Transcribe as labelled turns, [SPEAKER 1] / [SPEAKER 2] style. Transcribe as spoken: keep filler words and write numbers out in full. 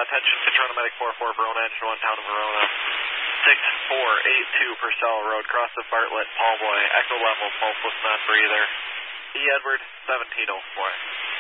[SPEAKER 1] attention, Control Medic four four, Verona, engine one, town of Verona. six four eight two Purcell Road, cross of Bartlett, Paul Boy, echo level, pulseless non-breather. E. Edward, seventeen oh four.